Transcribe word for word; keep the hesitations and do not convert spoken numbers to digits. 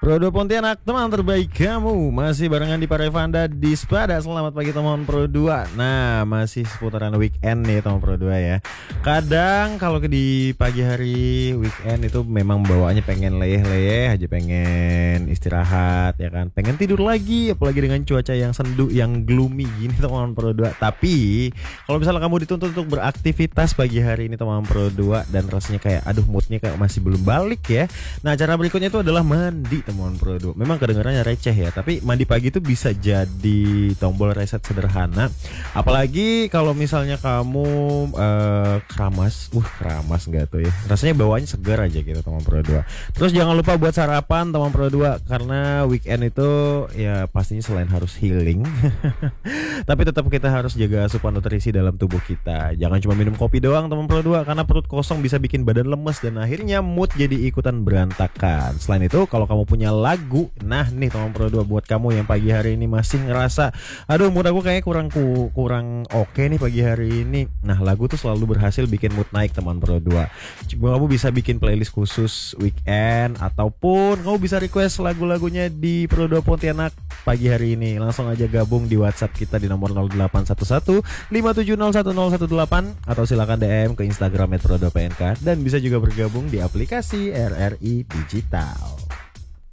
Pro dua Pontianak, teman terbaik kamu. Masih barengan di Parevanda di Spada. Selamat pagi teman Pro dua. Nah, masih seputaran weekend nih teman Pro dua ya. Kadang kalau di pagi hari weekend itu memang bawaannya pengen leyeh-leyeh aja, pengen istirahat ya kan. Pengen tidur lagi, apalagi dengan cuaca yang sendu, yang gloomy gini teman Pro dua. Tapi kalau misalnya kamu dituntut untuk beraktivitas pagi hari ini teman Pro dua dan rasanya kayak aduh moodnya kayak masih belum balik ya. Nah, cara berikutnya itu adalah mandi teman Pro dua. Memang kedengarannya receh ya, tapi mandi pagi itu bisa jadi tombol reset sederhana. Apalagi kalau misalnya kamu uh, keramas, uh keramas enggak tuh ya. Rasanya bawaannya segar aja gitu teman Pro dua. Terus jangan lupa buat sarapan teman Pro dua, karena weekend itu ya pastinya selain harus healing tapi tetap kita harus jaga asupan nutrisi dalam tubuh kita. Jangan cuma minum kopi doang teman Pro dua, karena perut kosong bisa bikin badan lemes dan akhirnya mood jadi ikutan berantakan. Selain itu, kalau kamu punya lagu, nah nih teman Pro dua buat kamu yang pagi hari ini masih ngerasa aduh mood aku kayaknya kurang ku, kurang oke okay nih pagi hari ini. Nah, lagu tuh selalu berhasil bikin mood naik teman Pro dua. Coba kamu bisa bikin playlist khusus weekend, ataupun kamu bisa request lagu-lagunya di Pro dua Pontianak pagi hari ini. Langsung aja gabung di WhatsApp kita di nomor nol delapan satu satu lima tujuh nol satu nol satu delapan, atau silakan D M ke Instagram Pro dua P N K, dan bisa juga bergabung di aplikasi R R I Digital.